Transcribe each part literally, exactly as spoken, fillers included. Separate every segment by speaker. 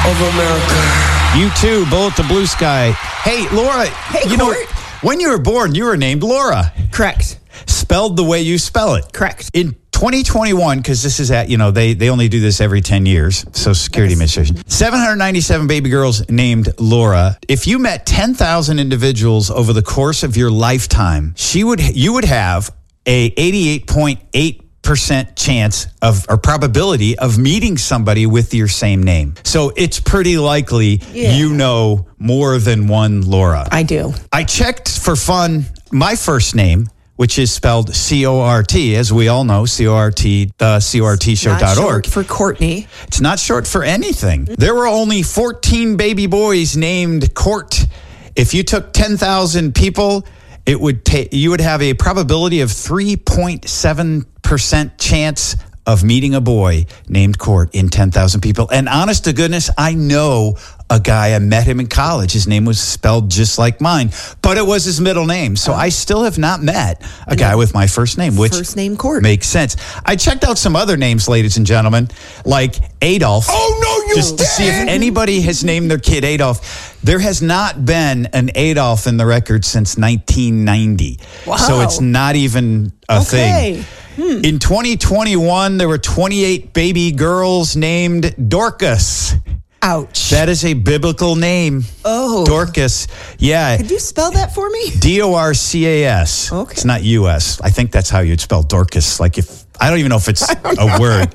Speaker 1: of America.
Speaker 2: You too, Bullet to Blue Sky. Hey, Laura,
Speaker 3: Hey,
Speaker 2: you
Speaker 3: Court.
Speaker 2: know, when you were born, you were named Laura.
Speaker 3: Correct.
Speaker 2: Spelled the way you spell it.
Speaker 3: Correct.
Speaker 2: In twenty twenty-one, because this is at, you know, they, they only do this every ten years, Social Security Administration. seven hundred ninety-seven baby girls named Laura. If you met ten thousand individuals over the course of your lifetime, she would you would have a eighty-eight point eight percent chance of or probability of meeting somebody with your same name. So it's pretty likely
Speaker 3: Yeah.
Speaker 2: you know more than one Laura.
Speaker 3: I do.
Speaker 2: I checked for fun my first name, which is spelled C O R T, as we all know, C O R T, the C O R T show
Speaker 3: Not
Speaker 2: dot
Speaker 3: short
Speaker 2: org.
Speaker 3: for Courtney.
Speaker 2: It's not short for anything. There were only fourteen baby boys named Court. If you took ten thousand people, it would take you would have a probability of three point seven percent chance of meeting a boy named Court in ten thousand people. And honest to goodness, I know a guy. I met him in college. His name was spelled just like mine, but it was his middle name. So I still have not met a guy with my first name, which
Speaker 3: First name Court.
Speaker 2: makes sense. I checked out some other names, ladies and gentlemen, like Adolf.
Speaker 1: Oh, no, you
Speaker 2: Just to see if
Speaker 1: didn't.
Speaker 2: anybody has named their kid Adolf. There has not been an Adolf in the record since nineteen ninety.
Speaker 3: Wow.
Speaker 2: So it's not even a
Speaker 3: Okay.
Speaker 2: thing. In twenty twenty-one, there were twenty-eight baby girls named Dorcas.
Speaker 3: Ouch.
Speaker 2: That is a biblical name.
Speaker 3: Oh.
Speaker 2: Dorcas. Yeah.
Speaker 3: Could you spell that for me?
Speaker 2: D O R C A S.
Speaker 3: Okay.
Speaker 2: It's not U S. I think that's how you'd spell Dorcas. Like if, I don't even know if it's a word.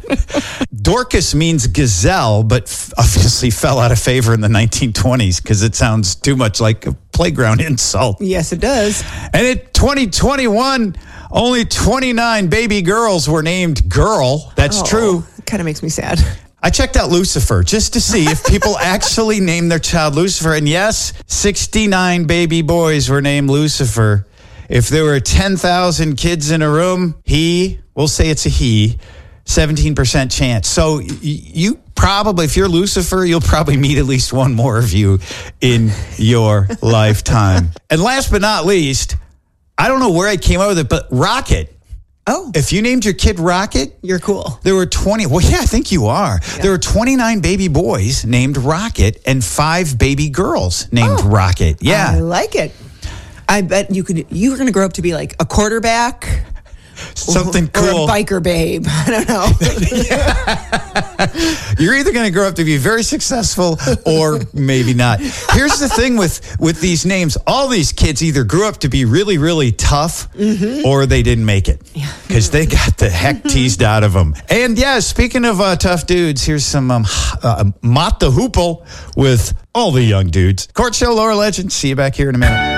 Speaker 2: Dorcas means gazelle, but f- obviously fell out of favor in the nineteen twenties because it sounds too much like a playground insult.
Speaker 3: Yes, it does.
Speaker 2: And in twenty twenty-one, only twenty-nine baby girls were named Girl. That's
Speaker 3: Oh,
Speaker 2: true.
Speaker 3: It kind of makes me sad.
Speaker 2: I checked out Lucifer just to see if people actually named their child Lucifer. And yes, sixty-nine baby boys were named Lucifer. If there were ten thousand kids in a room, he, we'll say it's a he, seventeen percent chance. So y- you probably, if you're Lucifer, you'll probably meet at least one more of you in your lifetime. And last but not least, I don't know where I came up with it, but Rocket.
Speaker 3: Oh,
Speaker 2: If you named your kid Rocket,
Speaker 3: you're cool.
Speaker 2: there were twenty. Well, yeah, I think you are. There were twenty-nine baby boys named Rocket and five baby girls named
Speaker 3: Oh.
Speaker 2: Rocket.
Speaker 3: I
Speaker 2: Yeah.
Speaker 3: like it. I bet you could. You were going to grow up to be like a quarterback,
Speaker 2: Something
Speaker 3: or
Speaker 2: cool.
Speaker 3: a biker babe. I don't know.
Speaker 2: You're either going to grow up to be very successful or maybe not. Here's the thing with, with these names. All these kids either grew up to be really, really tough or they didn't make it because they got the heck teased out of them. And yeah, speaking of uh, tough dudes, here's some um, uh, Mott the Hoople with all the young dudes. Court Show, Laura Legend. See you back here in a minute.